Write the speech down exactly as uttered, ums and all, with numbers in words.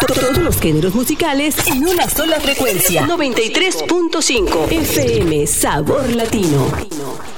Todos los géneros musicales en una sola frecuencia. noventa y tres punto cinco F M Sabor Latino.